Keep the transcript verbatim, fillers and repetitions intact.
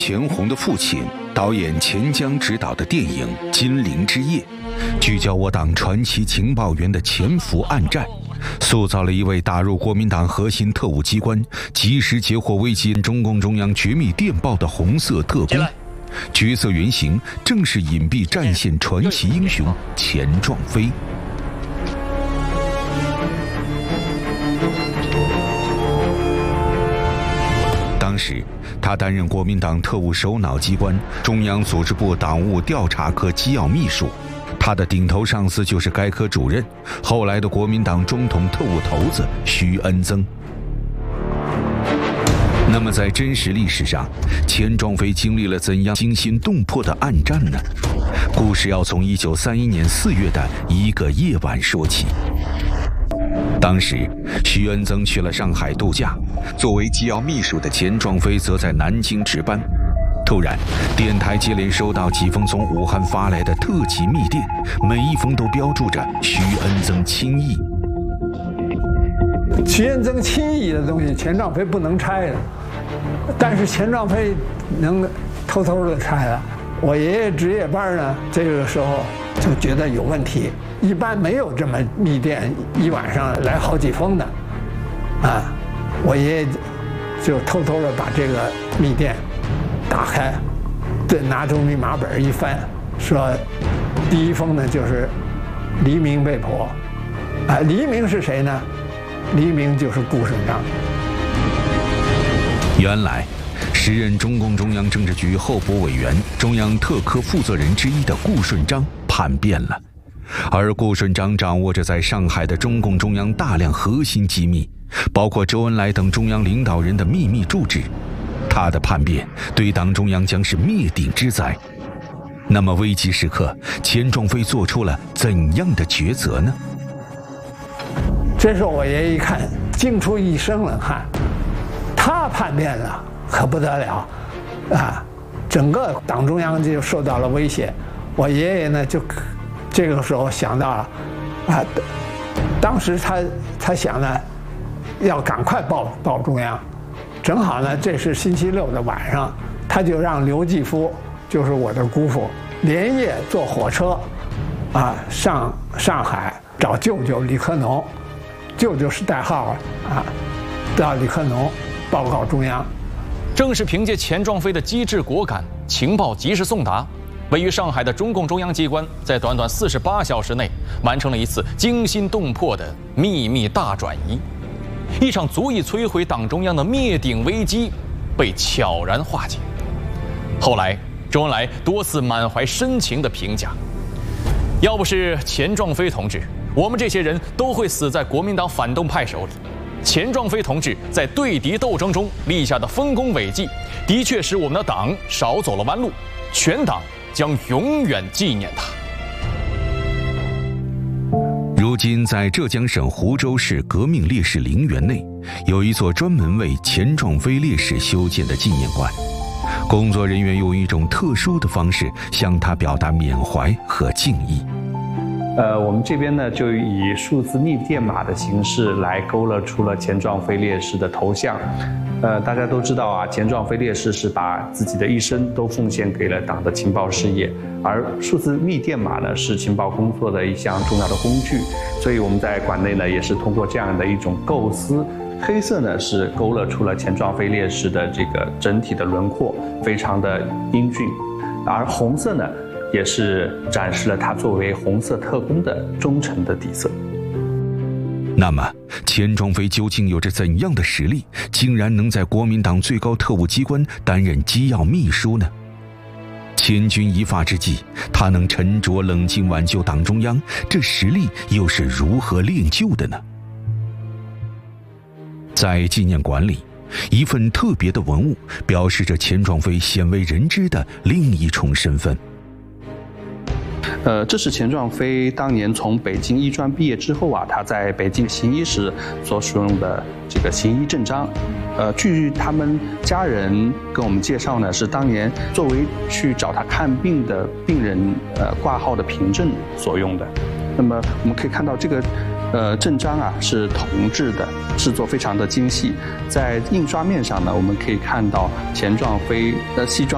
钱红的父亲，导演钱江执导的电影《金陵之夜》，聚焦我党传奇情报员的潜伏暗战，塑造了一位打入国民党核心特务机关、及时截获危机中共中央绝密电报的红色特工。角色原型正是隐蔽战线传奇英雄钱壮飞。当时，他担任国民党特务首脑机关中央组织部党务调查科机要秘书，他的顶头上司就是该科主任，后来的国民党中统特务头子徐恩曾。那么，在真实历史上，钱壮飞经历了怎样惊心动魄的暗战呢？故事要从一九三一年四月的一个夜晚说起。当时，徐恩曾去了上海度假，作为机要秘书的钱壮飞则在南京值班。突然，电台接连收到几封从武汉发来的特级密电，每一封都标注着徐恩曾亲译。 徐恩曾亲译的东西，钱壮飞不能拆的，但是钱壮飞能偷偷的拆了。我爷爷值夜班呢，这个时候就觉得有问题。一般没有这么密电一晚上来好几封的，啊，我爷爷就偷偷的把这个密电打开，对，拿出密码本一翻，说第一封呢就是黎明被捕，啊，黎明是谁呢？黎明就是顾顺章。 原来，时任中共中央政治局候补委员、中央特科负责人之一的顾顺章叛变了。而顾顺章掌握着在上海的中共中央大量核心机密，包括周恩来等中央领导人的秘密住址。他的叛变对党中央将是灭顶之灾。那么危急时刻，钱壮飞做出了怎样的抉择呢？ 这时候我爷爷一看，惊出一身冷汗。他叛变了，可不得了，啊，整个党中央就受到了威胁。我爷爷呢，就这个时候想到了，啊，当时他他想呢，要赶快报报中央，正好呢，这是星期六的晚上，他就让刘继夫，就是我的姑父，连夜坐火车，啊，上上海找舅舅李克农，舅舅是代号啊，到李克农报告中央。 正是凭借钱壮飞的机智果敢，情报及时送达，位于上海的中共中央机关在短短四十八小时内完成了一次惊心动魄的秘密大转移，一场足以摧毁党中央的灭顶危机被悄然化解。后来，周恩来多次满怀深情地评价：要不是钱壮飞同志，我们这些人都会死在国民党反动派手里。钱壮飞同志在对敌斗争中立下的丰功伟绩，的确使我们的党少走了弯路，全党将永远纪念他。 如今，在浙江省湖州市革命烈士陵园内，有一座专门为钱壮飞烈士修建的纪念馆。工作人员用一种特殊的方式向他表达缅怀和敬意。 呃，我们这边呢，就以数字密电码的形式来勾勒出了钱壮飞烈士的头像。呃，大家都知道啊，钱壮飞烈士是把自己的一生都奉献给了党的情报事业，而数字密电码呢，是情报工作的一项重要的工具。所以我们在馆内呢，也是通过这样的一种构思，黑色呢是勾勒出了钱壮飞烈士的这个整体的轮廓，非常的英俊，而红色呢，也是展示了他作为红色特工的忠诚的底色。 那么，钱壮飞究竟有着怎样的实力，竟然能在国民党最高特务机关担任机要秘书呢？千钧一发之际，他能沉着冷静挽救党中央，这实力又是如何练就的呢？在纪念馆里，一份特别的文物表示着钱壮飞鲜为人知的另一重身份。 呃，这是钱壮飞当年从北京医专毕业之后啊，他在北京行医时所使用的这个行医证章。呃，据他们家人跟我们介绍呢，是当年作为去找他看病的病人呃挂号的凭证所用的。那么我们可以看到这个呃证章啊是铜制的，制作非常的精细。在印刷面上呢，我们可以看到钱壮飞的西装